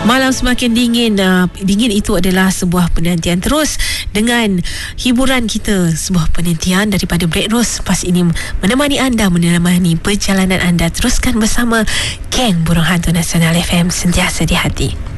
Malam semakin dingin. Dingin itu adalah sebuah penantian. Terus dengan hiburan kita, sebuah penantian daripada Black Rose pas ini menemani anda, menemani perjalanan anda. Teruskan bersama Geng Burung Hantu Nasional FM, sentiasa di hati.